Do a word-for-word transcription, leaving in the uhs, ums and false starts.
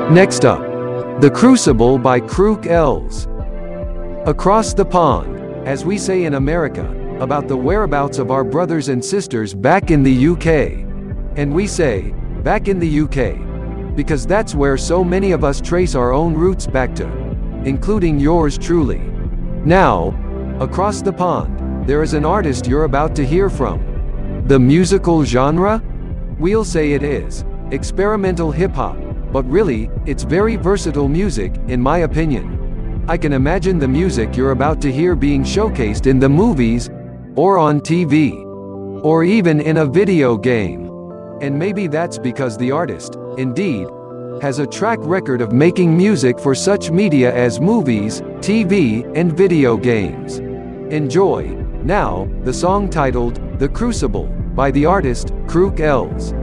Next up, The Crucible by Crook Elves. Across the pond, as we say in America, about the whereabouts of our brothers and sisters back in the U K. And we say, back in the U K, because that's where so many of us trace our own roots back to, including yours truly. Now, across the pond, there is an artist you're about to hear from. The musical genre? We'll say it is experimental hip-hop, but really, it's very versatile music, in my opinion. I can imagine the music you're about to hear being showcased in the movies, or on T V, or even in a video game. And maybe that's because the artist, indeed, has a track record of making music for such media as movies, T V, and video games. Enjoy, now, the song titled, The Crucible, by the artist, Crook Elves.